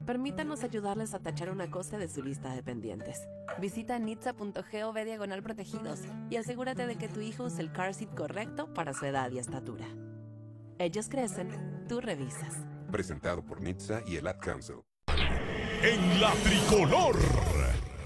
Permítanos ayudarles a tachar una cosa de su lista de pendientes. Visita nitsa.gov/protegidos y asegúrate de que tu hijo use el car seat correcto para su edad y estatura. Ellos crecen, tú revisas. Presentado por NHTSA y el Ad Council. En la tricolor.